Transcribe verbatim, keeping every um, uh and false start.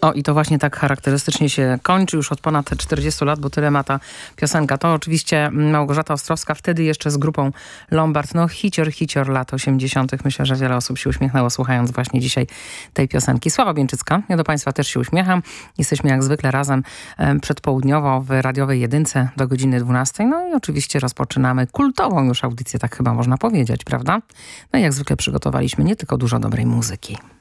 O, i to właśnie tak charakterystycznie się kończy już od ponad czterdziestu lat, bo tyle ma ta piosenka. To oczywiście Małgorzata Ostrowska, wtedy jeszcze z grupą Lombard. No hicior, hicior lat osiemdziesiątych. Myślę, że wiele osób się uśmiechnęło słuchając właśnie dzisiaj tej piosenki. Sława Bieńczycka. Ja do Państwa też się uśmiecham. Jesteśmy jak zwykle razem przedpołudniowo w radiowej jedynce do godziny dwunastej. No i oczywiście rozpoczynamy kultową już audycję, tak chyba można powiedzieć, prawda? No i jak zwykle przygotowaliśmy nie tylko dużo dobrej muzyki.